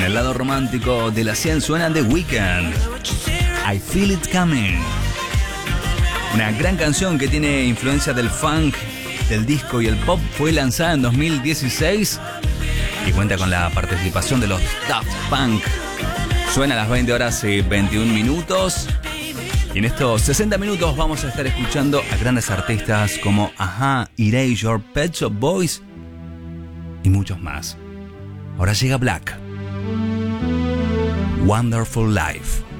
En el lado romántico de la 100 suena The Weeknd, I Feel It Coming. Una gran canción que tiene influencia del funk, del disco y el pop. Fue lanzada en 2016 y cuenta con la participación de los Daft Punk. Suena a las 20 horas y 21 minutos. Y en estos 60 minutos vamos a estar escuchando a grandes artistas como a-ha, Erasure, Pet Shop Boys y muchos más. Ahora llega Black. Wonderful Life.